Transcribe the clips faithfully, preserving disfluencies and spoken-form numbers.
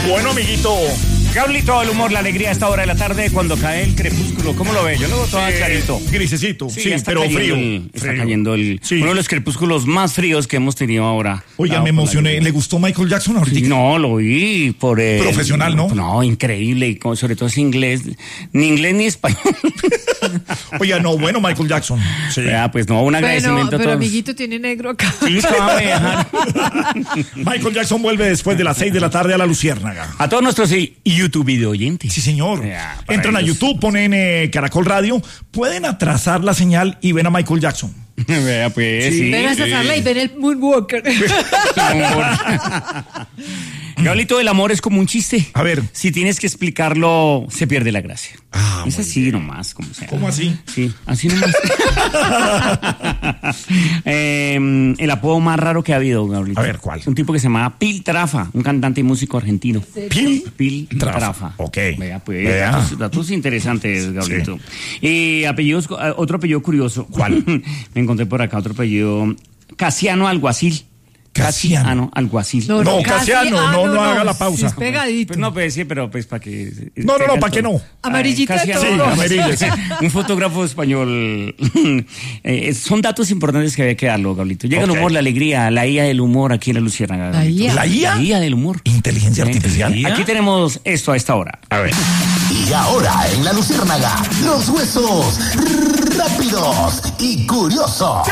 Bueno, amiguito. Gablito, el humor, la alegría a esta hora de la tarde cuando cae el crepúsculo. ¿Cómo lo ve? Yo lo veo todo Eh, clarito. Grisecito, sí, ya está pero cayendo frío. el- está frío. cayendo el, Sí. uno de los crepúsculos más fríos que hemos tenido ahora. Oiga, Dado me por la emocioné. lluvia. ¿Le gustó Michael Jackson ahorita? No, lo vi por el... Profesional, ¿no? No, increíble. Y como sobre todo es inglés. Ni inglés ni español. Oiga, no, bueno, Michael Jackson. Sí. Ya, pues no, un Bueno, agradecimiento a pero todos. amiguito tiene negro acá. Sí, esto va a dejar. Michael Jackson vuelve después de las seis de la tarde a la Luciérnaga. A todos nuestros eh, YouTube video oyentes. Sí, señor. Ya, para Entran a ellos. YouTube, ponen eh, Caracol Radio, pueden atrasar la señal y ven a Michael Jackson. Vea, pues, sí. Ven a sacarla y ven el Moonwalker. Gablito, el amor es como un chiste. A ver. Si tienes que explicarlo, se pierde la gracia. Ah, es muy así nomás, como sea. ¿Cómo así? Sí, así nomás. Eh, el apodo más raro que ha habido, Gablito. A ver, ¿cuál? Un tipo que se llamaba Piltrafa, un cantante y músico argentino. Pil. Piltrafa. Trafa. Ok. Vea, pues, Vea. Datos, datos interesantes, Gablito. Y apellidos, eh, otro apellido curioso. ¿Cuál? Me encontré por acá otro apellido. Casiano Alguacil. Casiano. Alguacil. No, Casiano, ah, no, no haga la pausa. sí, es pegadito. Pues no, pues sí, pero pues para que... No, no, no, ¿para qué no? Amarillita Casi de así, todo. Sí, amarilla, sí. Un fotógrafo español. Eh, son datos importantes que había que darlo, Gablito. Llega Ok. el humor, la alegría, la I A del humor aquí en la Luciérnaga. La Gablito. I A. ¿La I A? La I A del humor. Inteligencia Eh, artificial. Aquí tenemos esto a esta hora. A ver. Y ahora en la Luciérnaga, los huesos rápidos y curiosos.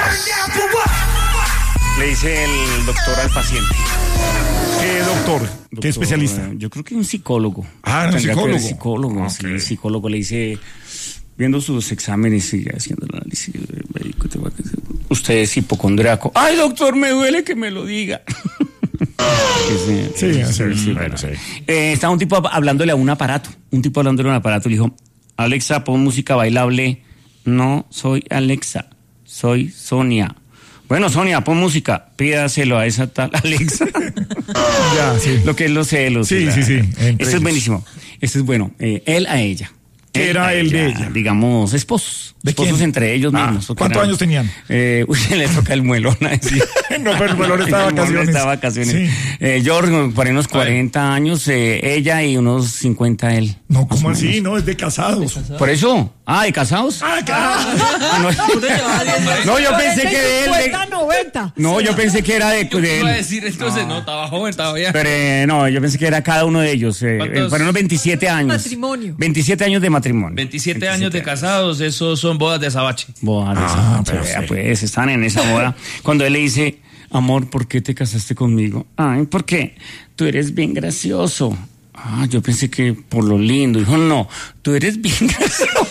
Le dice el doctor al paciente. ¿Qué doctor? ¿Qué Doctor, especialista? eh, Yo creo que un psicólogo. Ah, un Tendría que psicólogo. ver Psicólogo, sí, Ok. psicólogo le dice, viendo sus exámenes y haciendo el análisis eh, médico, te va a decir, usted es hipocondriaco. Ay, doctor, me duele que me lo diga. Sí, sí, sí, bueno, sí. Eh, estaba un tipo hab- hablándole a un aparato. Un tipo hablándole a un aparato le dijo, Alexa, pon música bailable. No, soy Alexa, soy Sonia. Bueno, Sonia, pon música. Pídaselo a esa tal Alexa. Ya, sí. Lo que es los celos. Sí, la- sí, sí, entre Esto es ellos. buenísimo. Esto es bueno. Eh, él a ella. ¿Qué Él era a él de ella? Digamos, esposos. ¿De esposos quién? entre ellos Ah, mismos. porque ¿cuántos eran- años tenían? Eh, uy, le toca el muelón a decir. No, pero el muelón está de El muelón vacaciones. está de vacaciones. Sí. Eh, George, por ahí unos cuarenta años, eh, ella y unos cincuenta él. No, Más ¿cómo o así? menos. No, es de casados. Por eso. Ah, ¿de casados? Ah, claro. Ah, no. No, yo pensé que de él. de- cincuenta, noventa. No, yo pensé que era de, Yo de iba a él. decir, entonces no, estaba joven, estaba bien. Pero eh, no, yo pensé que era cada uno de ellos. Eh, ¿Cuántos? eh, fueron unos veintisiete años. Matrimonio. veintisiete años de matrimonio. veintisiete años de casados, esos son bodas de azabache. Bodas de Ah, esa pero noche, vea, sí. pues están en esa boda. Cuando él le dice, amor, ¿por qué te casaste conmigo? Ay, porque tú eres bien gracioso. Ah, yo pensé que por lo lindo. Dijo, no, tú eres bien gracioso.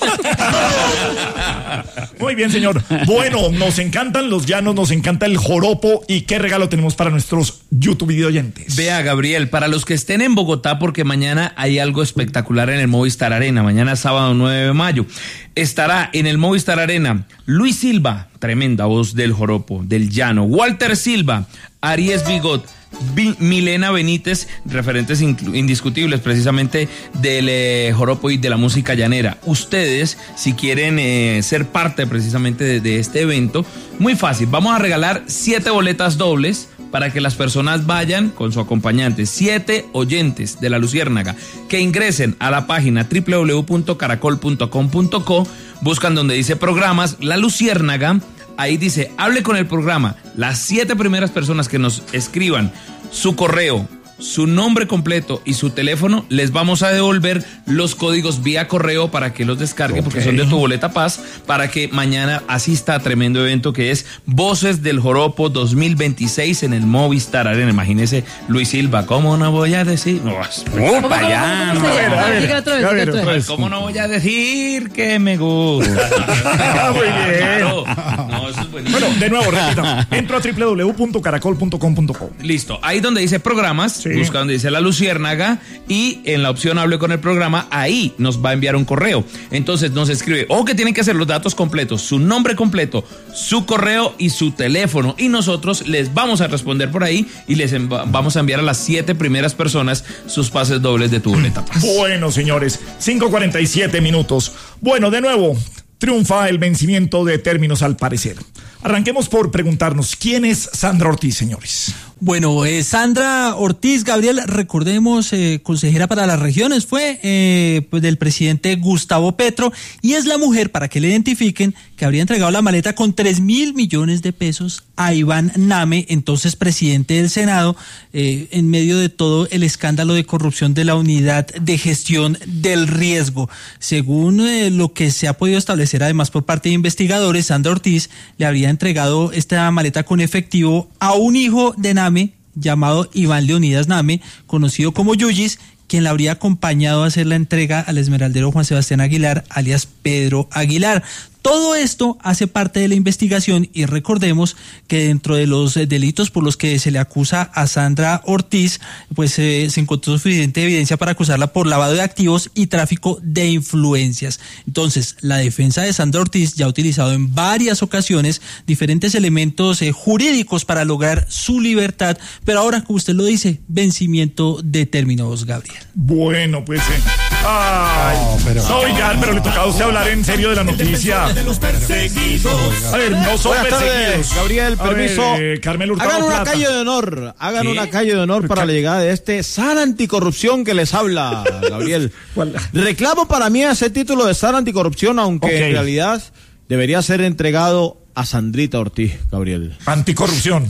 Muy bien, señor. Bueno, nos encantan los llanos, nos encanta el joropo. ¿Y qué regalo tenemos para nuestros YouTube video oyentes? Vea, Gabriel, para los que estén en Bogotá, porque mañana hay algo espectacular en el Movistar Arena, mañana sábado nueve de mayo, estará en el Movistar Arena Luis Silva, tremenda voz del joropo, del llano, Walter Silva, Aries Bigot, Vi- Milena Benítez, referentes inclu- indiscutibles precisamente del eh, joropo y de la música llanera. Ustedes, si quieren eh, ser parte precisamente de, de este evento, muy fácil, vamos a regalar siete boletas dobles para que las personas vayan con su acompañante, siete oyentes de la Luciérnaga, que ingresen a la página doble u doble u doble u punto caracol punto com punto co, buscan donde dice programas, La Luciérnaga. Ahí dice, hable con el programa. Las siete primeras personas que nos escriban su correo, su nombre completo y su teléfono, les vamos a devolver los códigos vía correo para que los descarguen, porque Ok. son de tu boleta paz, para que mañana asista a tremendo evento que es Voces del Joropo dos mil veintiséis en el Movistar Arena. Imagínese, Luis Silva, ¿cómo no voy a decir? No, ¡Opa, ya! ¿Cómo no. se llama? a ver, Diga otra vez, a diga ver, otra vez. pues. ¿Cómo no voy a decir que me gusta? Muy bien. Claro. No, eso es buenísimo. Bueno, de nuevo, repito. Entro a doble u doble u doble u punto caracol punto com punto co. Listo, ahí donde dice programas, Sí. busca donde dice La Luciérnaga y en la opción hable con el programa, ahí nos va a enviar un correo. Entonces nos escribe, o que tienen que hacer los datos completos, su nombre completo, su correo y su teléfono. Y nosotros les vamos a responder por ahí y les env- vamos a enviar a las siete primeras personas sus pases dobles de tu boleta paz. Bueno, señores, cinco cuarenta y siete minutos. Bueno, de nuevo, triunfa el vencimiento de términos al parecer. Arranquemos por preguntarnos, ¿quién es Sandra Ortiz, señores? Bueno, eh, Sandra Ortiz, Gabriel, recordemos, eh, consejera para las regiones, fue eh, pues del presidente Gustavo Petro, y es la mujer, para que le identifiquen, que habría entregado la maleta con tres mil millones de pesos a Iván Name, entonces presidente del Senado, eh, en medio de todo el escándalo de corrupción de la Unidad de Gestión del Riesgo. Según eh, lo que se ha podido establecer además por parte de investigadores, Sandra Ortiz le habría entregado esta maleta con efectivo a un hijo de Name, llamado Iván Leonidas Name, conocido como Yuyis, quien la habría acompañado a hacer la entrega al esmeraldero Juan Sebastián Aguilar, alias Pedro Aguilar. Todo esto hace parte de la investigación, y recordemos que dentro de los delitos por los que se le acusa a Sandra Ortiz, pues eh, se encontró suficiente evidencia para acusarla por lavado de activos y tráfico de influencias. Entonces, la defensa de Sandra Ortiz ya ha utilizado en varias ocasiones diferentes elementos eh, jurídicos para lograr su libertad, pero ahora, como usted lo dice, vencimiento de términos, Gabriel. Bueno, pues... Eh. Ay, no, pero... No, oigan, pero le tocaba a usted hablar en serio de la noticia. De los perseguidos. A ver, no son Buenas perseguidos. Tardes, Gabriel, permiso. Ver, eh, Carmelo Hurtado hagan una Plata. calle de honor. Hagan ¿Qué? una calle de honor para la llegada de este zar anticorrupción que les habla, Gabriel. Reclamo para mí ese título de zar anticorrupción, aunque okay. en realidad debería ser entregado a Sandrita Ortiz, Gabriel. Anticorrupción.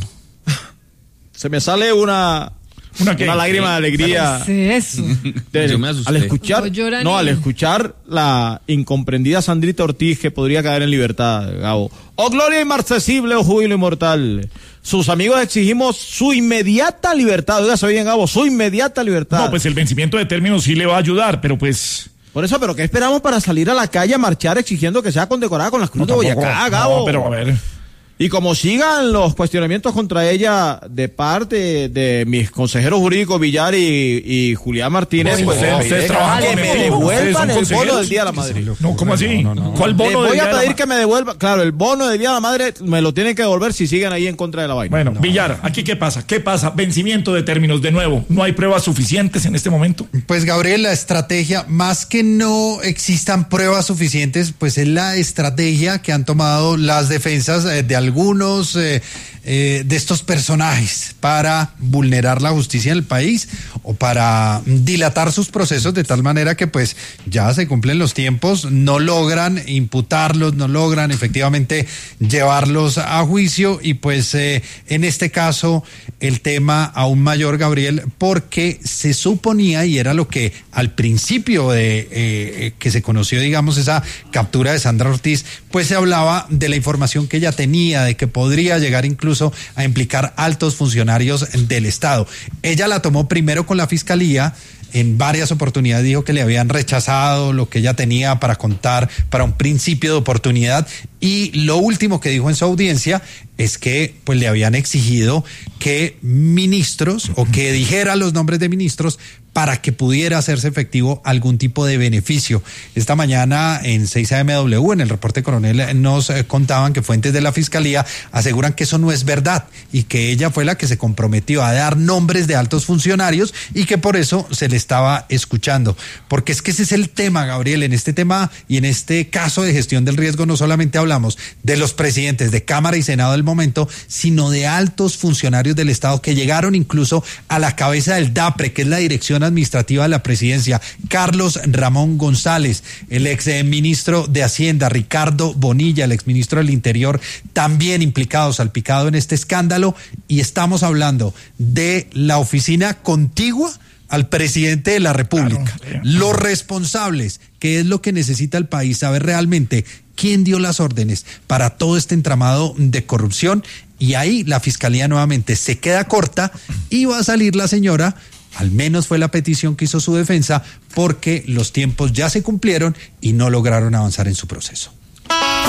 Se me sale una... Una, una lágrima de alegría. ¿Qué es eso? De, Yo me asusté. Al escuchar, no, no, al escuchar la incomprendida Sandrita Ortiz, que podría caer en libertad, Gabo. Oh gloria inmarcesible, oh júbilo inmortal. Sus amigos exigimos su inmediata libertad. Oiga, se bien, Gabo, su inmediata libertad. No, pues el vencimiento de términos sí le va a ayudar, pero pues... Por eso, ¿pero qué esperamos para salir a la calle a marchar exigiendo que sea condecorada con las Cruz no, de Boyacá, Gabo? No, pero a ver... Y como sigan los cuestionamientos contra ella de parte de mis consejeros jurídicos Villar y, y Julián Martínez, no, pues ustedes, ustedes trabajan que me devuelvan el bono del Día de la Madre. No, ¿cómo así? No, no, no. ¿Cuál bono del Día de la Madre? Voy a pedir que me devuelvan, claro, el bono del Día de la Madre me lo tienen que devolver si siguen ahí en contra de la vaina. Bueno, no. Villar, ¿aquí qué pasa? ¿Qué pasa? Vencimiento de términos de nuevo. ¿No hay pruebas suficientes en este momento? Pues, Gabriel, la estrategia, más que no existan pruebas suficientes, pues es la estrategia que han tomado las defensas eh, de algunos... Eh, Eh, de estos personajes para vulnerar la justicia en el país o para dilatar sus procesos de tal manera que pues ya se cumplen los tiempos, no logran imputarlos, no logran efectivamente llevarlos a juicio y pues eh, en este caso el tema aún mayor, Gabriel, porque se suponía, y era lo que al principio de eh, que se conoció, digamos, esa captura de Sandra Ortiz, pues se hablaba de la información que ella tenía, de que podría llegar incluso a implicar altos funcionarios del Estado. Ella la tomó primero con la Fiscalía, en varias oportunidades dijo que le habían rechazado lo que ella tenía para contar, para un principio de oportunidad, y lo último que dijo en su audiencia es que pues le habían exigido que ministros o que dijera los nombres de ministros para que pudiera hacerse efectivo algún tipo de beneficio. Esta mañana en seis A M W, en el reporte coronel, nos eh, contaban que fuentes de la Fiscalía aseguran que eso no es verdad y que ella fue la que se comprometió a dar nombres de altos funcionarios y que por eso se le estaba escuchando. Porque es que ese es el tema, Gabriel. En este tema y en este caso de gestión del riesgo no solamente hablamos de los presidentes de Cámara y Senado del momento, sino de altos funcionarios del Estado que llegaron incluso a la cabeza del DAPRE, que es la Dirección Administrativa de la Presidencia, Carlos Ramón González, el ex ministro de Hacienda, Ricardo Bonilla, el ex ministro del Interior, también implicado, salpicado en este escándalo, y estamos hablando de la oficina contigua al presidente de la República. Claro. Los responsables, que es lo que necesita el país, saber realmente quién dio las órdenes para todo este entramado de corrupción, y ahí la Fiscalía nuevamente se queda corta y va a salir la señora, al menos fue la petición que hizo su defensa, porque los tiempos ya se cumplieron y no lograron avanzar en su proceso.